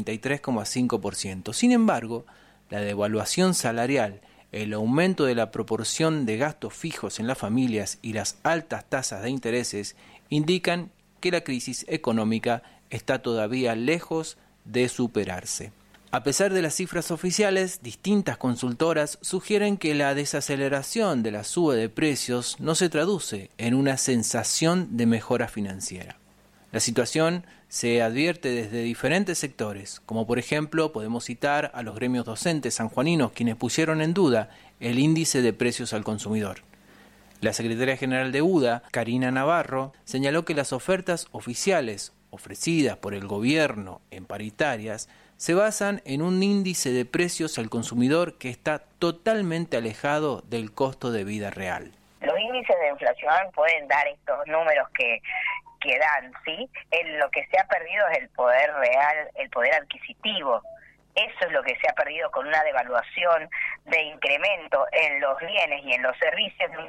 33,5%. Sin embargo, la devaluación salarial, el aumento de la proporción de gastos fijos en las familias y las altas tasas de intereses indican que la crisis económica está todavía lejos de superarse. A pesar de las cifras oficiales, distintas consultoras sugieren que la desaceleración de la suba de precios no se traduce en una sensación de mejora financiera. La situación se advierte desde diferentes sectores, como por ejemplo podemos citar a los gremios docentes sanjuaninos quienes pusieron en duda el índice de precios al consumidor. La secretaria general de UDA, Karina Navarro, señaló que las ofertas oficiales ofrecidas por el gobierno en paritarias se basan en un índice de precios al consumidor que está totalmente alejado del costo de vida real. Los índices de inflación pueden dar estos números que dan, ¿sí? Lo que se ha perdido es el poder real, el poder adquisitivo. Eso es lo que se ha perdido con una devaluación de incremento en los bienes y en los servicios de un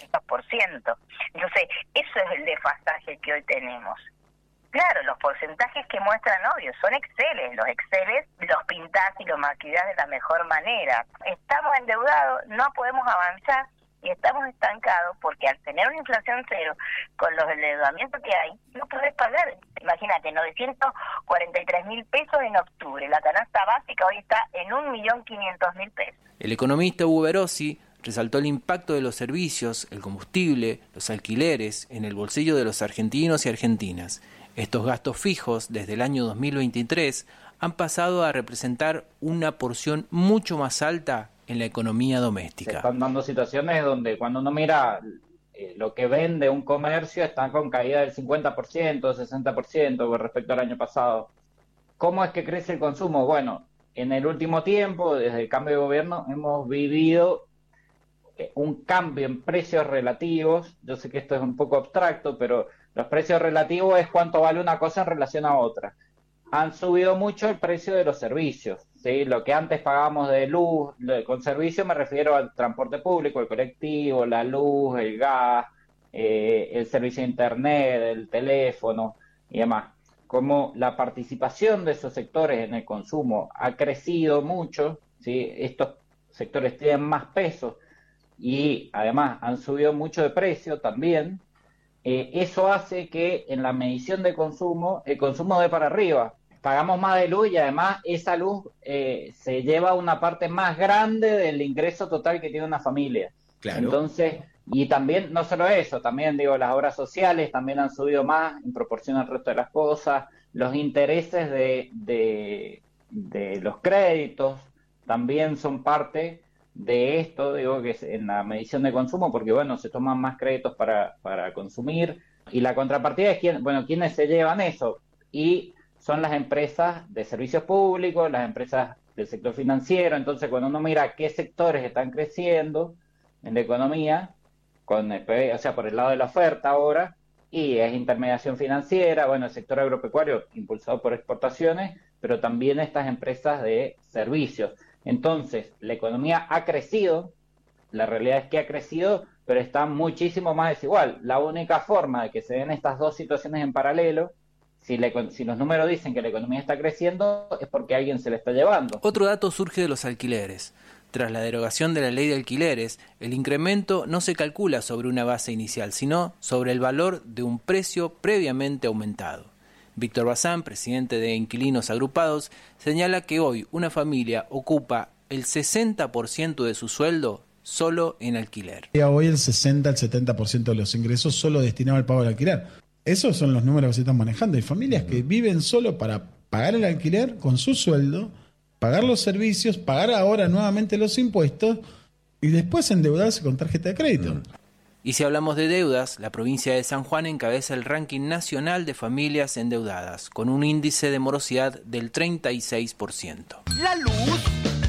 400%. Entonces, eso es el desfasaje que hoy tenemos. Claro, los porcentajes que muestran, obvio, son Exceles. Los Exceles los pintás y los maquillás de la mejor manera. Estamos endeudados, no podemos avanzar y estamos estancados porque al tener una inflación cero, con los endeudamientos que hay, no podés pagar. Imagínate, 943.000 pesos en octubre. La canasta básica hoy está en 1.500.000 pesos. El economista Hugo Verossi resaltó el impacto de los servicios, el combustible, los alquileres en el bolsillo de los argentinos y argentinas. Estos gastos fijos, desde el año 2023, han pasado a representar una porción mucho más alta en la economía doméstica. Se están dando situaciones donde cuando uno mira lo que vende un comercio está con caída del 50%, 60% con respecto al año pasado. ¿Cómo es que crece el consumo? Bueno, en el último tiempo, desde el cambio de gobierno, hemos vivido un cambio en precios relativos. Yo sé que esto es un poco abstracto, pero los precios relativos es cuánto vale una cosa en relación a otra. Han subido mucho el precio de los servicios, ¿sí? Lo que antes pagábamos de luz, con servicio me refiero al transporte público, el colectivo, la luz, el gas, el servicio de internet, el teléfono y demás. Como la participación de esos sectores en el consumo ha crecido mucho, ¿sí? Estos sectores tienen más peso y además han subido mucho de precio también. Eso hace que en la medición de consumo, el consumo dé para arriba. Pagamos más de luz y además esa luz se lleva una parte más grande del ingreso total que tiene una familia. Claro. Entonces, y también, no solo eso, también digo, las obras sociales también han subido más en proporción al resto de las cosas. Los intereses de los créditos también son parte de esto, digo, que es en la medición de consumo, porque bueno, se toman más créditos para consumir, y la contrapartida es quiénes se llevan eso, y son las empresas de servicios públicos, las empresas del sector financiero. Entonces cuando uno mira qué sectores están creciendo en la economía, o sea, por el lado de la oferta ahora, y es intermediación financiera, bueno, el sector agropecuario impulsado por exportaciones, pero también estas empresas de servicios. Entonces, la economía ha crecido, la realidad es que ha crecido, pero está muchísimo más desigual. La única forma de que se den estas dos situaciones en paralelo, si los números dicen que la economía está creciendo, es porque alguien se la está llevando. Otro dato surge de los alquileres. Tras la derogación de la ley de alquileres, el incremento no se calcula sobre una base inicial, sino sobre el valor de un precio previamente aumentado. Víctor Bazán, presidente de Inquilinos Agrupados, señala que hoy una familia ocupa el 60% de su sueldo solo en alquiler. Hoy el 60 al 70% de los ingresos solo destinado al pago del alquiler. Esos son los números que se están manejando. Hay familias que viven solo para pagar el alquiler con su sueldo, pagar los servicios, pagar ahora nuevamente los impuestos y después endeudarse con tarjeta de crédito. Y si hablamos de deudas, la provincia de San Juan encabeza el ranking nacional de familias endeudadas, con un índice de morosidad del 36%. La luz